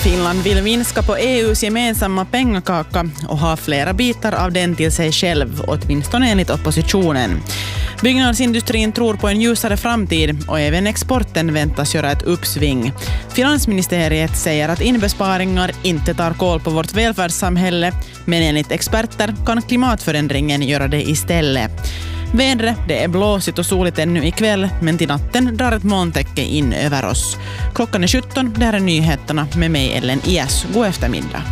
Finland vill minska på EUs gemensamma pengakaka och ha flera bitar av den till sig själv, åtminstone enligt oppositionen. Byggnadsindustrin tror på en ljusare framtid och även exporten väntas göra ett uppsving. Finansministeriet säger att inbesparingar inte tar koll på vårt välfärdssamhälle, men enligt experter kan klimatförändringen göra det istället. Vädret, det är blåsigt och soligt ännu ikväll, men till natten drar ett molntäcke in över oss. Klockan är 17, det här är nyheterna med mig Ellen Ias. God eftermiddag.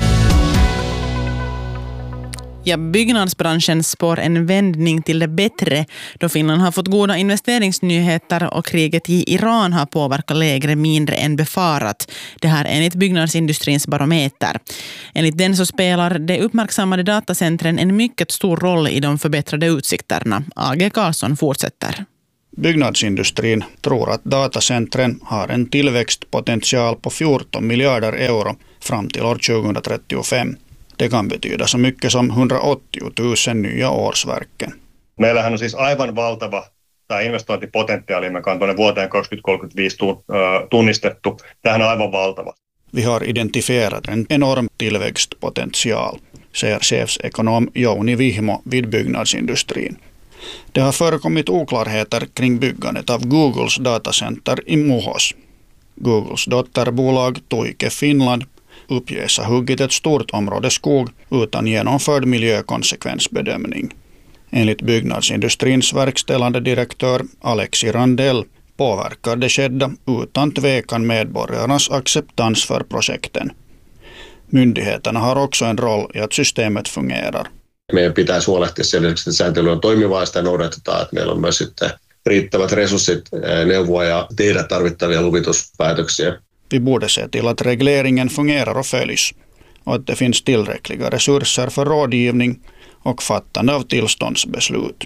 Ja, byggnadsbranschen spår en vändning till det bättre då Finland har fått goda investeringsnyheter och kriget i Iran har påverkat lägre mindre än befarat. Det här enligt byggnadsindustrins barometer. Enligt den så spelar de uppmärksammade datacentren en mycket stor roll i de förbättrade utsikterna. AG Karlsson fortsätter. Byggnadsindustrin tror att datacentren har en tillväxtpotential på 14 miljarder euro fram till år 2035. Det kan betyda så mycket som 180 000 nya årsverken. Meillähän on siis aivan valtava tämä investointipotentiaali, mikä on tuonne vuoteen 2035 tunnistettu. Tämähän on aivan valtava. Vi har identifierat en enorm tillväxtpotential, säger chefsekonom Jouni Vihmo vid byggnadsindustrin. Det har förekommit oklarheter kring byggandet av Googles datacenter i Muhos. Googles dotterbolag Tuike Finland uppges ha huggit ett stort område skog utan genomförd miljökonsekvensbedömning. Enligt byggnadsindustrins verkställande direktör Alexi Randell påverkar det skedda utan tvekan medborgarnas acceptans för projekten. Myndigheterna har också en roll i att systemet fungerar. Meidän pitäisi huolehtia sen, että sääntely on toimivaa ja sitä noudatetaan, että meillä on myös sitten riittävät resurssit neuvoa ja tehdä tarvittavia luvituspäätöksiä. Vi borde se till att regleringen fungerar och följs och att det finns tillräckliga resurser för rådgivning och fattande av tillståndsbeslut.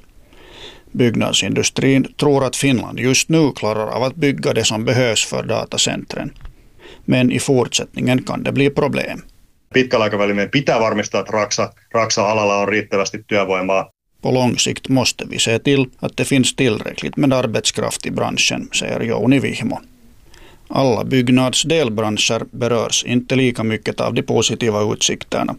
Byggnadsindustrin tror att Finland just nu klarar av att bygga det som behövs för datacentren. Men i fortsättningen kan det bli problem. Pitkällä aikavälillä meidän pitää varmistaa, että Raksa-alalla on riittävästi työvoimaa. På lång sikt måste vi se till att det finns tillräckligt med arbetskraft i branschen, säger Jouni Vihmo. Alla byggnadsdelbranscher berörs inte lika mycket av de positiva utsikterna.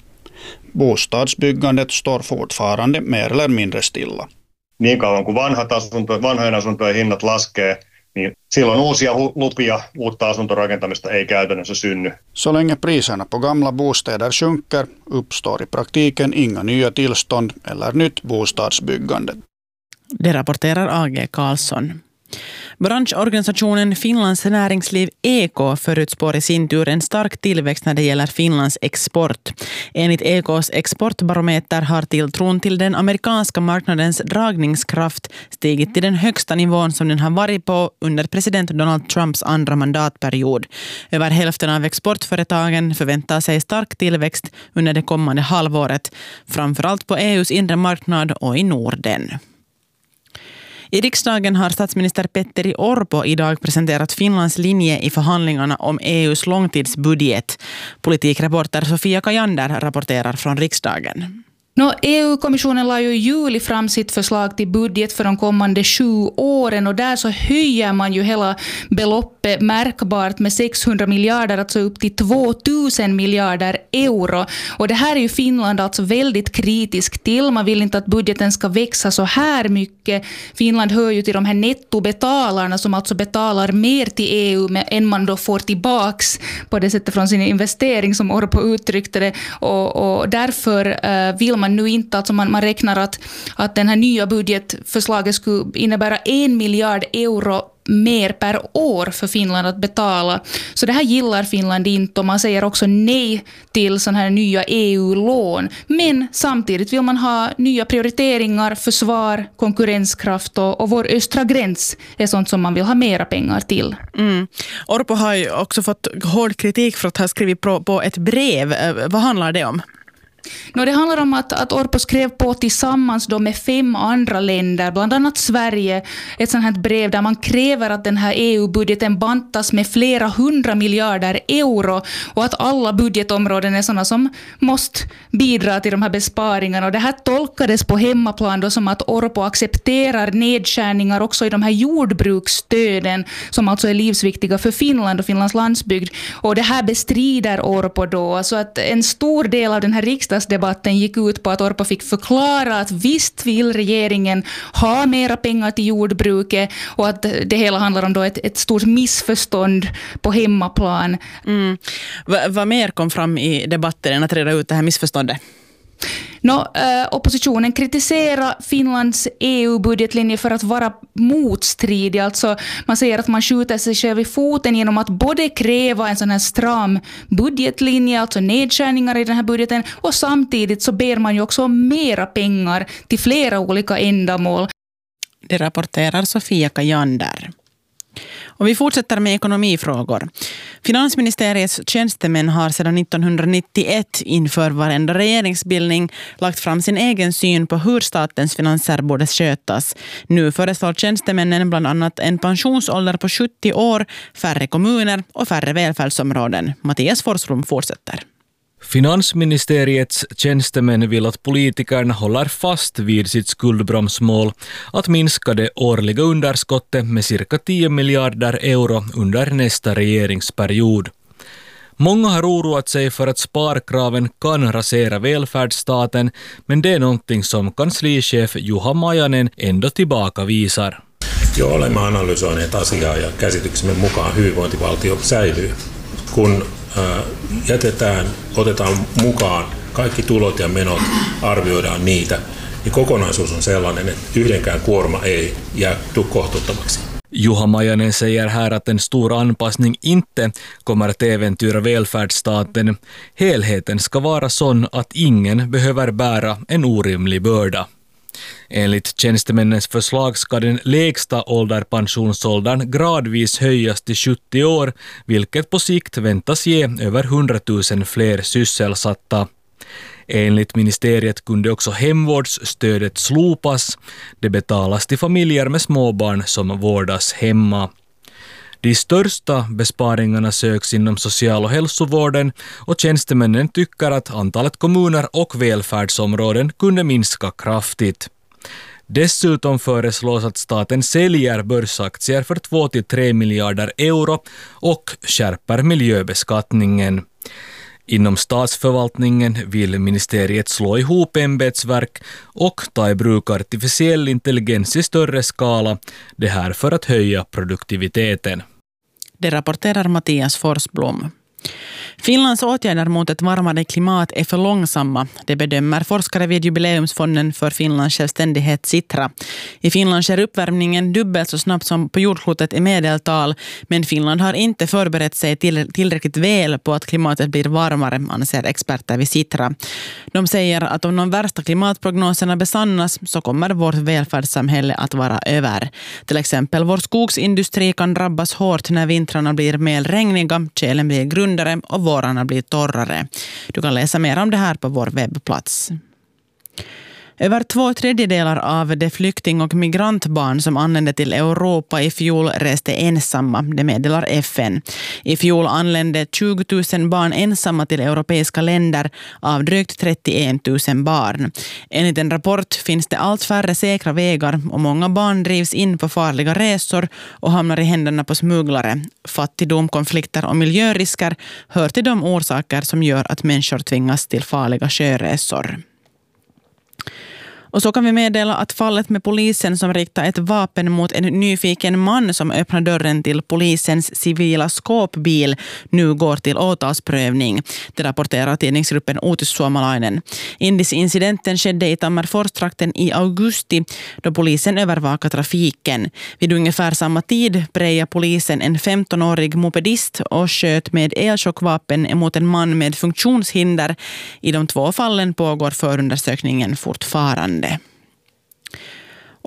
Bostadsbyggandet står fortfarande mer eller mindre stilla. Niin kauan kuin vanhojen asuntojen hinnat laskee, niin silloin uusia lupia uutta asuntorakentamista ei käytännössä synny. Så länge priserna på gamla bostäder sjunker uppstår i praktiken inga nya tillstånd eller nytt bostadsbyggande. Det rapporterar AG Karlsson. Branschorganisationen Finlands näringsliv EK förutspår i sin tur en stark tillväxt när det gäller Finlands export. Enligt EKs exportbarometer har tilltron till den amerikanska marknadens dragningskraft stigit till den högsta nivån som den har varit på under president Donald Trumps andra mandatperiod. Över hälften av exportföretagen förväntar sig stark tillväxt under det kommande halvåret, framförallt på EUs inre marknad och i Norden. I riksdagen har statsminister Petteri Orpo idag presenterat Finlands linje i förhandlingarna om EUs långtidsbudget. Politikreporter Sofia Kajander rapporterar från riksdagen. EU-kommissionen la ju i juli fram sitt förslag till budget för de kommande 7 åren och där så höjer man ju hela beloppet märkbart med 600 miljarder, alltså upp till 2000 miljarder euro. Och det här är ju Finland alltså väldigt kritisk till. Man vill inte att budgeten ska växa så här mycket. Finland hör ju till de här nettobetalarna som alltså betalar mer till EU än man då får tillbaks på det sättet från sin investering som Orpo uttryckte det. Och därför vill man nu inte, alltså man räknar att den här nya budgetförslaget skulle innebära 1 miljard euro mer per år för Finland att betala. Så det här gillar Finland inte och man säger också nej till sådana här nya EU-lån. Men samtidigt vill man ha nya prioriteringar, försvar, konkurrenskraft och vår östra gräns är sånt som man vill ha mera pengar till. Orpo har ju också fått hård kritik för att ha skrivit på ett brev. Vad handlar det om? Det handlar om att Orpo skrev på tillsammans då med 5 andra länder, bland annat Sverige, ett sånt här brev där man kräver att den här EU-budgeten bantas med flera 100 miljarder euro och att alla budgetområden är sådana som måste bidra till de här besparingarna. Och det här tolkades på hemmaplan då som att Orpo accepterar nedskärningar också i de här jordbruksstöden som alltså är livsviktiga för Finland och Finlands landsbygd. Och det här bestrider Orpo då. Så att en stor del av den här riksdagsdebatten gick ut på att Orpo fick förklara att visst vill regeringen ha mera pengar till jordbruket och att det hela handlar om då ett stort missförstånd på hemmaplan. Vad mer kom fram i debatten än att reda ut det här missförståndet? Oppositionen kritiserar Finlands EU-budgetlinje för att vara motstridig. Alltså man säger att man skjuter sig själv i foten genom att både kräva en sån här stram budgetlinje, alltså nedskärningar i den här budgeten, och samtidigt så ber man ju också om mera pengar till flera olika ändamål. Det rapporterar Sofia Kajander. Och vi fortsätter med ekonomifrågor. Finansministeriets tjänstemän har sedan 1991 inför varenda regeringsbildning lagt fram sin egen syn på hur statens finanser borde skötas. Nu föreslår tjänstemännen bland annat en pensionsålder på 70 år, färre kommuner och färre välfärdsområden. Mattias Forsblom fortsätter. Finansministeriets tjänstemän vill att politikerna håller fast vid sitt skuldbromsmål att minska det årliga underskottet med cirka 10 miljarder euro under nästa regeringsperiod. Många har oroat sig för att sparkraven kan rasera välfärdsstaten, men det är någonting som kanslichef Juha Majanen ändå tillbakavisar. Jo, olemme analysoineet asiaa ja käsityksemme mukaan hyvinvointivaltio säilyy. Kun otetaan mukaan kaikki tulot ja menot, arvioidaan niitä, niin kokonaisuus on sellainen, että yhdenkään kuorma ei jää kohtuuttomaksi. Juha Majanen säger här att en stor anpassning inte kommer att äventyra välfärdsstaten. Helheten ska vara sån att ingen behöver bära en orimlig börda. Enligt tjänstemännens förslag ska den lägsta ålderpensionsåldern gradvis höjas till 70 år, vilket på sikt väntas ge över 100 000 fler sysselsatta. Enligt ministeriet kunde också hemvårdsstödet slopas. Det betalas till familjer med småbarn som vårdas hemma. De största besparingarna söks inom social- och hälsovården och tjänstemännen tycker att antalet kommuner och välfärdsområden kunde minska kraftigt. Dessutom föreslås att staten säljer börsaktier för 2-3 miljarder euro och skärper miljöbeskattningen. Inom statsförvaltningen vill ministeriet slå ihop ämbetsverk och ta i bruk artificiell intelligens i större skala, det här för att höja produktiviteten. Det rapporterar Mattias Forsblom. Finlands åtgärder mot ett varmare klimat är för långsamma. Det bedömer forskare vid Jubileumsfonden för Finlands självständighet Sitra. I Finland sker uppvärmningen dubbelt så snabbt som på jordklotet i medeltal, men Finland har inte förberett sig tillräckligt väl på att klimatet blir varmare, anser experter vid Sitra. De säger att om de värsta klimatprognoserna besannas så kommer vårt välfärdssamhälle att vara över. Till exempel vår skogsindustri kan drabbas hårt när vintrarna blir mer regniga, tjälen blir grundare och vårarna blir torrare. Du kan läsa mer om det här på vår webbplats. Över 2/3 av de flykting- och migrantbarn som anlände till Europa i fjol reste ensamma, det meddelar FN. I fjol anlände 20 000 barn ensamma till europeiska länder av drygt 31 000 barn. Enligt en rapport finns det allt färre säkra vägar och många barn drivs in på farliga resor och hamnar i händerna på smugglare. Fattigdom, konflikter och miljörisker hör till de orsaker som gör att människor tvingas till farliga sjöresor. Och så kan vi meddela att fallet med polisen som riktar ett vapen mot en nyfiken man som öppnar dörren till polisens civila skåpbil nu går till åtalsprövning. Det rapporterar tidningsgruppen Uutissuomalainen. Incidenten skedde i Tammerforstrakten i augusti då polisen övervakar trafiken. Vid ungefär samma tid prejade polisen en 15-årig mopedist och sköt med elchockvapen mot en man med funktionshinder. I de 2 fallen pågår förundersökningen fortfarande.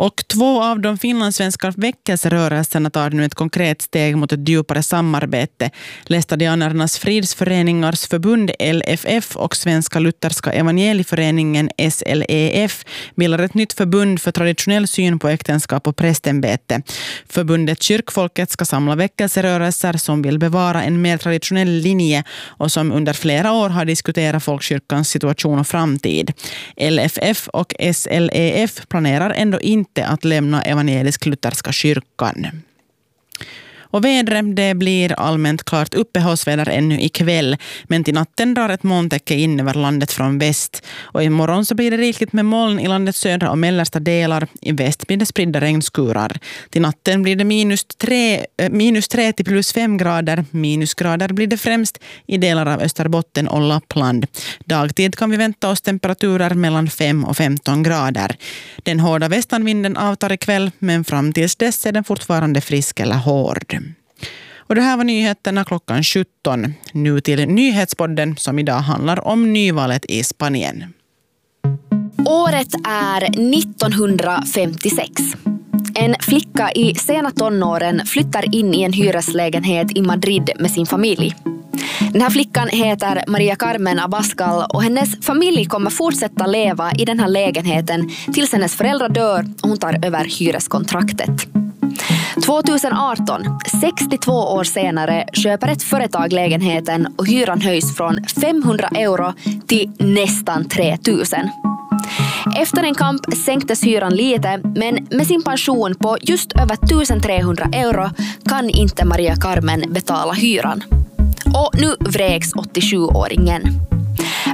Och 2 av de finlandssvenska väckelserörelserna tar nu ett konkret steg mot ett djupare samarbete. Lästadianernas fridsföreningars förbund LFF och Svenska Lutherska Evangelieföreningen SLEF bildar ett nytt förbund för traditionell syn på äktenskap och prästämbete. Förbundet Kyrkfolket ska samla väckelserörelser som vill bevara en mer traditionell linje och som under flera år har diskuterat folkkyrkans situation och framtid. LFF och SLEF planerar ändå inte att lämna evangelisk-lutherska kyrkan. Och vädret, det blir allmänt klart uppehållsväder ännu ikväll, men till natten drar ett molntäcke in över landet från väst. Och imorgon så blir det rikligt med moln i landets södra och mellersta delar. I väst blir det spridda regnskurar. Till natten blir det minus 3 till plus 5 grader. Minusgrader blir det främst i delar av Österbotten och Lappland. Dagtid kan vi vänta oss temperaturer mellan 5 och 15 grader. Den hårda västanvinden avtar ikväll, men fram tills dess är den fortfarande frisk eller hård. Och det här var nyheterna klockan 17. Nu till nyhetspodden som idag handlar om nyvalet i Spanien. Året är 1956. En flicka i sena tonåren flyttar in i en hyreslägenhet i Madrid med sin familj. Den här flickan heter Maria Carmen Abascal och hennes familj kommer fortsätta leva i den här lägenheten tills hennes föräldrar dör och hon tar över hyreskontraktet. 2018, 62 år senare, köper ett företag lägenheten och hyran höjs från 500 euro till nästan 3000. Efter en kamp sänktes hyran lite, men med sin pension på just över 1300 euro kan inte Maria Carmen betala hyran. Och nu vräks 87-åringen.